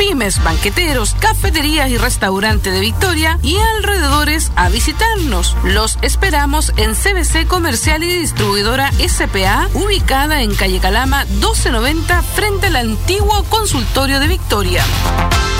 pymes, banqueteros, cafeterías y restaurantes de Victoria y alrededores a visitarnos. Los esperamos en CBC Comercial y Distribuidora SPA, ubicada en calle Calama 1290, frente al antiguo consultorio de Victoria.